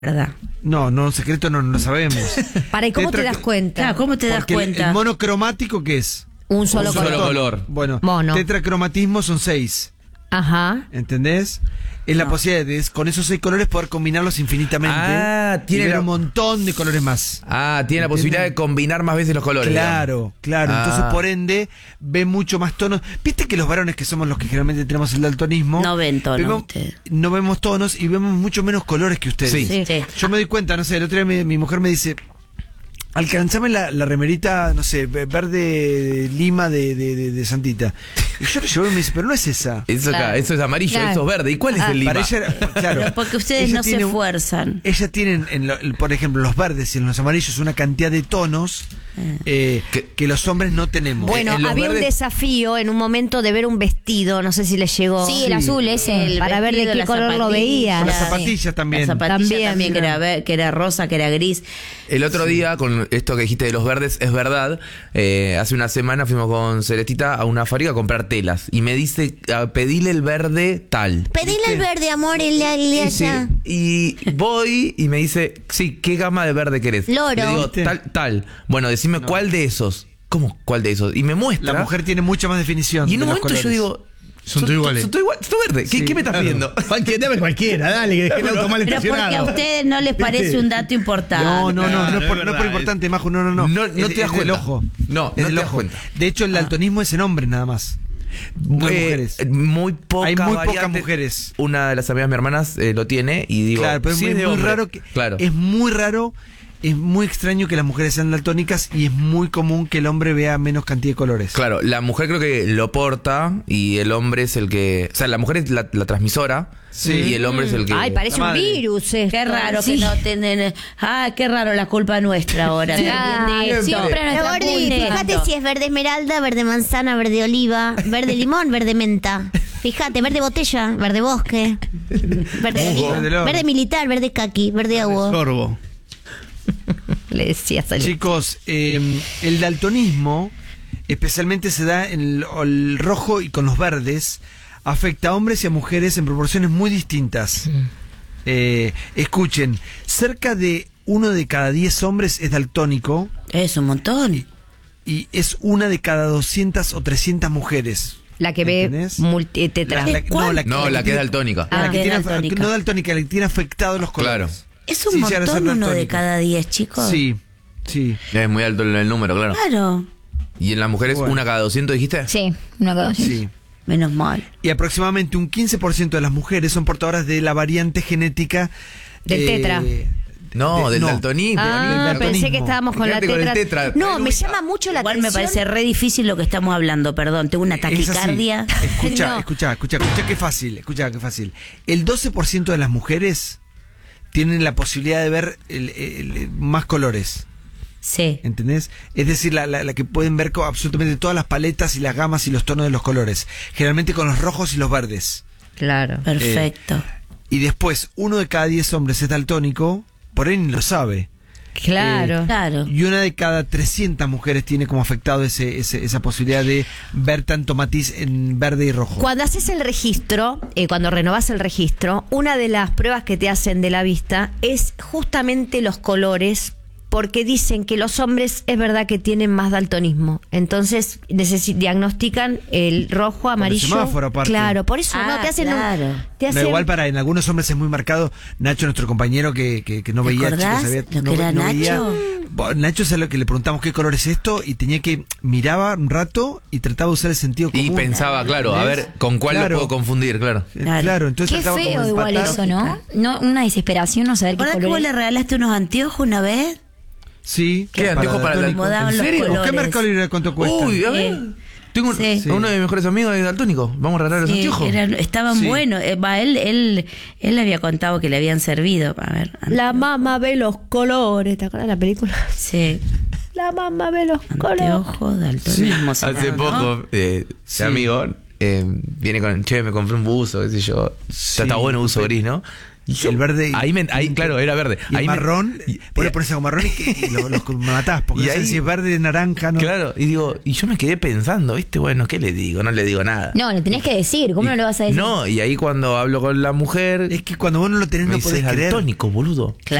¿verdad? No, secreto no lo sabemos. ¿Y cómo te das cuenta? Claro, ¿cómo te das Porque cuenta? el monocromático, ¿qué es? Un solo solo color. color. Bueno, Mono. tetracromatismo son 6. Ajá. ¿Entendés? Es la posibilidad de con esos 6 colores poder combinarlos infinitamente. Tiene y ver la- un montón de colores más. Tiene la ¿Entienden? posibilidad de combinar más veces los colores. Claro. Entonces, por ende, ve mucho más tonos. Viste que los varones, que somos los que generalmente tenemos el daltonismo, No ven tonos vemos- ustedes. no vemos tonos y vemos mucho menos colores que ustedes. Sí. Sí. Yo me doy cuenta, no sé, el otro día mi mujer me dice: alcanzame la remerita, no sé, verde lima de Santita. Y yo le llevo y me dice: pero no es esa. Claro. Eso es amarillo, Claro. eso es verde. ¿Y cuál es el lima? Para ella, claro. Pero porque ustedes Ella no se tiene esfuerzan. Ella tiene, por ejemplo, los verdes y en los amarillos una cantidad de tonos que los hombres no tenemos. Bueno, en los había un verdes- desafío en un momento de ver un vestido, no sé si les llegó. Sí, el azul ese. El Para ver de vestido, qué la color lo zapatilla. veías. Con las Sí. zapatillas también. La zapatilla También, también, que era rosa, que era gris. El otro día, con esto que dijiste de los verdes, es verdad. Hace una semana fuimos con Celestita a una fábrica a comprar telas. Y me dice, pedile el verde tal. Pedile el verde, amor, el de Sí, allá. y voy y me dice, sí, ¿qué gama de verde querés? Loro. Le digo, ¿Viste? tal. Bueno, decime cuál de esos. ¿Cómo? ¿Cuál de esos? Y me muestra. La mujer tiene mucha más definición. Y en de un los momento yo colores. digo, Son todos iguales. Son todos iguales. Son verde. Sí, ¿Qué me estás pidiendo? Dame cualquiera, dale, que dejé el auto mal Pero porque a estacionado. ustedes no les parece un dato importante. No es no es por verdad, importante, Majo, no. No te Es- das es del cuenta. ojo. No, Es no del te das ojo. cuenta. De hecho, el daltonismo es en hombres nada más. No en mujeres. Muy pocas Hay muy variantes. pocas mujeres. Una de las amigas de mi hermanas lo tiene y digo, Claro, pero sí es de muy hombre. raro que Claro. es muy raro, es muy extraño que las mujeres sean daltónicas y es muy común que el hombre vea menos cantidad de colores. Claro, la mujer creo que lo porta y el hombre es el que... O sea, la mujer es la transmisora y el hombre es el que... Ay, parece La un madre. virus esto. Qué raro Sí. que no tienen. Qué raro la culpa nuestra ahora. Ay, Esto. Pero siempre Gordi, punta. fíjate si es verde esmeralda, verde manzana, verde oliva, verde limón, verde menta. Fíjate, verde botella, verde bosque, verde oliva, Verde lobo. verde militar, verde caqui, verde agua. Sorbo. Le decías al... Chicos, el daltonismo especialmente se da en el rojo y con los verdes, afecta a hombres y a mujeres en proporciones muy distintas. Escuchen, cerca de 1 de cada 10 hombres es daltónico Es un montón. y es 1 de cada 200 o 300 mujeres. La que ve ¿Entendés? tetra. La No, la que es tiene- daltónica. La que que es tiene, daltónica. no daltónica, la que tiene afectados los colores. Claro. Es un Sí, llega a ser montón, uno de daltónico. cada 10, chicos. Sí. Es muy alto el número, claro. Claro. Y en las mujeres, Bueno. 1 cada 200, dijiste. Sí, una cosa así. Sí. Menos mal. Y aproximadamente un 15% de las mujeres son portadoras de la variante genética Del tetra. No, del no. daltonismo. Ah, del daltonismo. pensé que estábamos con la Fíjate con el tetra. tetra. No, me llama mucho la Igual atención. me parece re difícil lo que estamos hablando, perdón. Tengo una Es así. taquicardia. Escucha, No. escucha qué fácil, escucha qué fácil. El 12% de las mujeres tienen la posibilidad de ver más colores, Sí. ¿entendés? Es decir, la que pueden ver con absolutamente todas las paletas y las gamas y los tonos de los colores, generalmente con los rojos y los verdes. Claro. Perfecto. Y después, 1 de cada 10 hombres es daltónico, por ahí ni lo sabe. Claro. Claro. Y 1 de cada 300 mujeres tiene como afectado esa posibilidad de ver tanto matiz en verde y rojo. Cuando haces el registro, cuando renovás el registro, una de las pruebas que te hacen de la vista es justamente los colores, porque dicen que los hombres es verdad que tienen más daltonismo. Entonces diagnostican el rojo, amarillo. semáforo, aparte. Claro, por eso no te hacen claro. te No, hacen- igual en algunos hombres es muy marcado. Nacho, nuestro compañero que no ¿Te veía, acordás chicos, lo que era Nacho? Nacho es lo que le preguntamos qué color es esto y tenía que miraba un rato y trataba de usar el sentido común. Y pensaba, claro, a ver, ¿con cuál Claro. lo puedo confundir? Claro. Claro, entonces Qué trataba como feo de igual empatar. eso, ¿no? Una desesperación no saber qué ¿Ahora que vos color le es. regalaste unos anteojos una vez? Sí. ¿Qué, anteojo para el daltónico. daltónico? ¿En Los serio? colores. ¿Qué Mercado Libre cuánto cuesta? Uy, a ver. Tengo Sí. uno de mis mejores amigos es daltónico. Vamos a regalar los Sí, anteojos. estaban Sí. buenos. Él le había contado que le habían servido. A ver. La mamá ve los colores. ¿Te acuerdas de la película? Sí. La mamá ve los colores. Anteojos, daltonismo. será, Hace ¿no? poco, ese amigo viene con, che, me compré un buzo, qué sé yo. Ya está bueno, buzo gris, ¿no? Y yo- el verde. ahí, claro, era verde. Y Ahí el me- marrón. Vos le pones algo marrón y los matás. Porque Y no sé ahí- si es verde, naranja, ¿no? Claro, y digo, y yo me quedé pensando, ¿viste? Bueno, ¿qué le digo? No le digo nada. No, lo tenés que decir. ¿Cómo no lo vas a decir? No, y ahí cuando hablo con la mujer, Es que cuando vos no lo tenés, me no dice, podés es creer. daltónico, boludo.